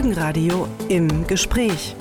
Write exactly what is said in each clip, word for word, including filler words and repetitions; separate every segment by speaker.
Speaker 1: Folgenradio im Gespräch.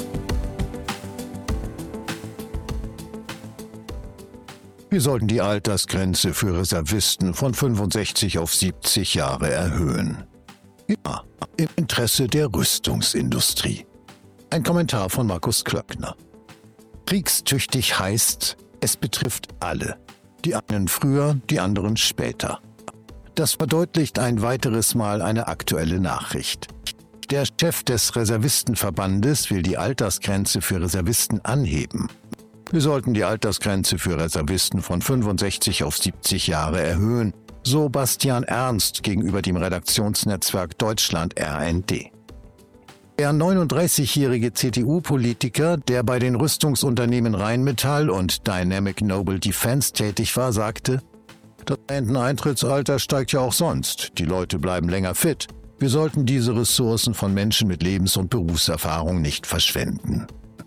Speaker 2: Wir sollten die Altersgrenze für Reservisten von fünfundsechzig auf siebzig Jahre erhöhen. Ja, im Interesse der Rüstungsindustrie. Ein Kommentar von Markus Klöckner. Kriegstüchtig heißt, es betrifft alle. Die einen früher, die anderen später. Das verdeutlicht ein weiteres Mal eine aktuelle Nachricht. Der Chef des Reservistenverbandes will die Altersgrenze für Reservisten anheben. Wir sollten die Altersgrenze für Reservisten von fünfundsechzig auf siebzig Jahre erhöhen, so Bastian Ernst gegenüber dem Redaktionsnetzwerk Deutschland R N D. Der neununddreißigjährige C D U-Politiker, der bei den Rüstungsunternehmen Rheinmetall und Dynamic Noble Defense tätig war, sagte: Das Renteneintrittsalter steigt ja auch sonst. Die Leute bleiben länger fit. Wir sollten diese Ressourcen von Menschen mit Lebens- und Berufserfahrung nicht verschwenden.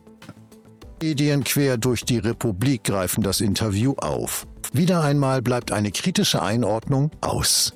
Speaker 2: Medien quer durch die Republik greifen das Interview auf. Wieder einmal bleibt eine kritische Einordnung aus.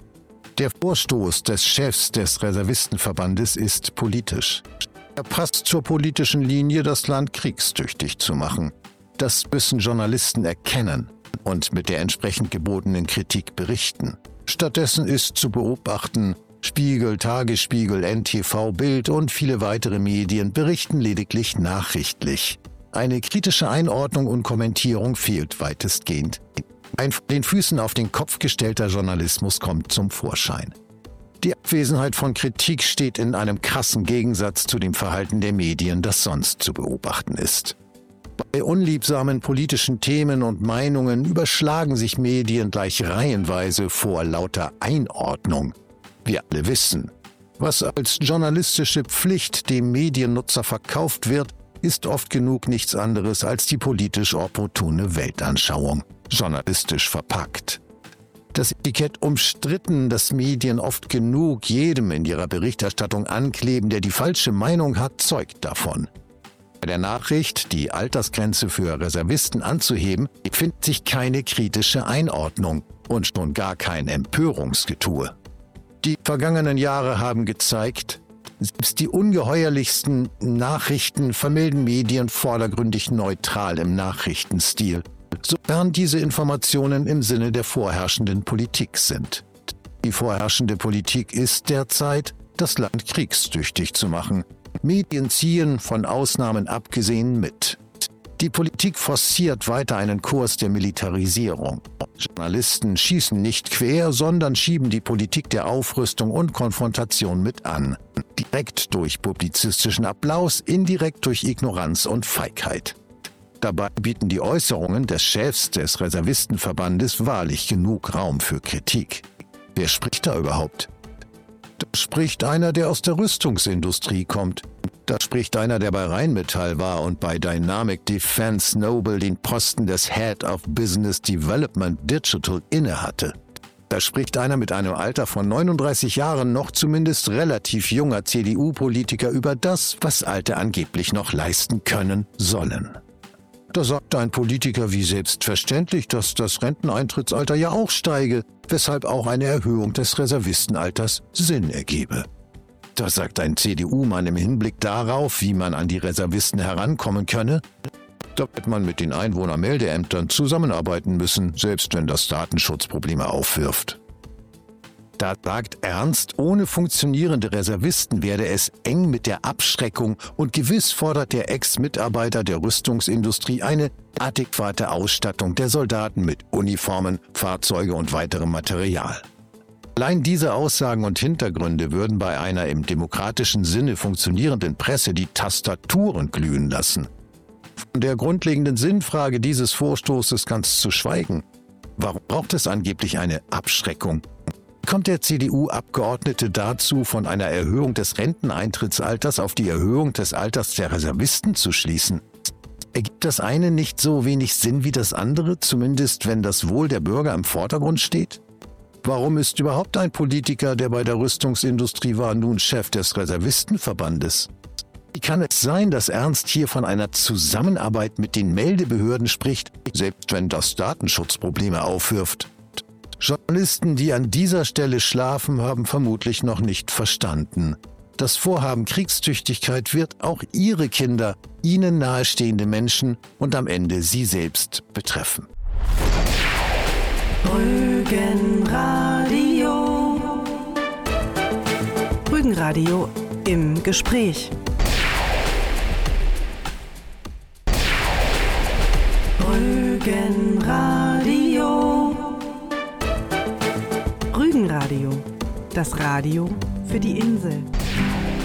Speaker 2: Der Vorstoß des Chefs des Reservistenverbandes ist politisch. Er passt zur politischen Linie, das Land kriegstüchtig zu machen. Das müssen Journalisten erkennen und mit der entsprechend gebotenen Kritik berichten. Stattdessen ist zu beobachten, Spiegel, Tagesspiegel, N T V, Bild und viele weitere Medien berichten lediglich nachrichtlich. Eine kritische Einordnung und Kommentierung fehlt weitestgehend. Ein von den Füßen auf den Kopf gestellter Journalismus kommt zum Vorschein. Die Abwesenheit von Kritik steht in einem krassen Gegensatz zu dem Verhalten der Medien, das sonst zu beobachten ist. Bei unliebsamen politischen Themen und Meinungen überschlagen sich Medien gleich reihenweise vor lauter Einordnung. Wir alle wissen, was als journalistische Pflicht dem Mediennutzer verkauft wird, ist oft genug nichts anderes als die politisch opportune Weltanschauung, journalistisch verpackt. Das Etikett umstritten, das Medien oft genug jedem in ihrer Berichterstattung ankleben, der die falsche Meinung hat, zeugt davon. Bei der Nachricht, die Altersgrenze für Reservisten anzuheben, findet sich keine kritische Einordnung und schon gar kein Empörungsgetue. Die vergangenen Jahre haben gezeigt, selbst die ungeheuerlichsten Nachrichten vermelden Medien vordergründig neutral im Nachrichtenstil, sofern diese Informationen im Sinne der vorherrschenden Politik sind. Die vorherrschende Politik ist derzeit, das Land kriegstüchtig zu machen. Medien ziehen, von Ausnahmen abgesehen, mit. Die Politik forciert weiter einen Kurs der Militarisierung. Journalisten schießen nicht quer, sondern schieben die Politik der Aufrüstung und Konfrontation mit an. Direkt durch publizistischen Applaus, indirekt durch Ignoranz und Feigheit. Dabei bieten die Äußerungen des Chefs des Reservistenverbandes wahrlich genug Raum für Kritik. Wer spricht da überhaupt? Da spricht einer, der aus der Rüstungsindustrie kommt. Da spricht einer, der bei Rheinmetall war und bei Dynamic Defense Noble den Posten des Head of Business Development Digital innehatte. Da spricht einer mit einem Alter von neununddreißig Jahren, noch zumindest relativ junger C D U-Politiker über das, was Alte angeblich noch leisten können sollen. Da sagt ein Politiker wie selbstverständlich, dass das Renteneintrittsalter ja auch steige, weshalb auch eine Erhöhung des Reservistenalters Sinn ergebe. Da sagt ein C D U-Mann im Hinblick darauf, wie man an die Reservisten herankommen könne, da wird man mit den Einwohnermeldeämtern zusammenarbeiten müssen, selbst wenn das Datenschutz Probleme aufwirft. Da sagt Ernst, ohne funktionierende Reservisten werde es eng mit der Abschreckung und gewiss fordert der Ex-Mitarbeiter der Rüstungsindustrie eine adäquate Ausstattung der Soldaten mit Uniformen, Fahrzeuge und weiterem Material. Allein diese Aussagen und Hintergründe würden bei einer im demokratischen Sinne funktionierenden Presse die Tastaturen glühen lassen. Von der grundlegenden Sinnfrage dieses Vorstoßes ganz zu schweigen. Warum braucht es angeblich eine Abschreckung? Kommt der C D U-Abgeordnete dazu, von einer Erhöhung des Renteneintrittsalters auf die Erhöhung des Alters der Reservisten zu schließen? Ergibt das eine nicht so wenig Sinn wie das andere, zumindest wenn das Wohl der Bürger im Vordergrund steht? Warum ist überhaupt ein Politiker, der bei der Rüstungsindustrie war, nun Chef des Reservistenverbandes? Wie kann es sein, dass Ernst hier von einer Zusammenarbeit mit den Meldebehörden spricht, selbst wenn das Datenschutzprobleme aufwirft? Journalisten, die an dieser Stelle schlafen, haben vermutlich noch nicht verstanden. Das Vorhaben Kriegstüchtigkeit wird auch Ihre Kinder, Ihnen nahestehende Menschen und am Ende Sie selbst betreffen.
Speaker 1: Rügenradio. Rügenradio im Gespräch. Rügenradio. Rügenradio. Das Radio für die Insel.